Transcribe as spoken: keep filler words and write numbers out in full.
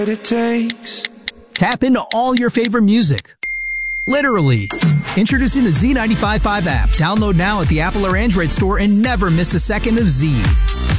it takes. Tap into all your favorite music. Literally. Introducing the Z ninety-five point five app. Download now at the Apple or Android store and never miss a second of Z.